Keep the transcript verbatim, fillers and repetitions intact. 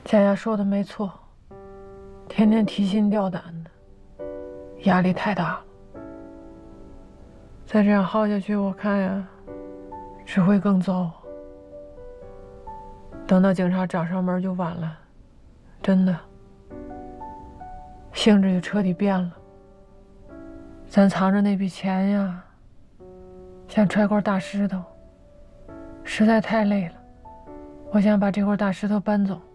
佳佳说的没错，天天提心吊胆的，压力太大了。再这样耗下去，我看呀，只会更糟。等到警察找上门就晚了，真的，性质就彻底变了。咱藏着那笔钱呀，像揣块大石头，实在太累了。我想把这块大石头搬走，